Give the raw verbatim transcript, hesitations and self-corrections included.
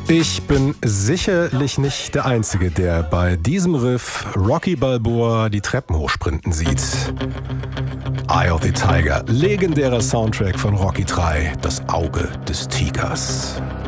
Ich bin sicherlich nicht der Einzige, der bei diesem Riff Rocky Balboa die Treppen hochsprinten sieht. Eye of the Tiger, legendärer Soundtrack von Rocky drei, das Auge des Tigers.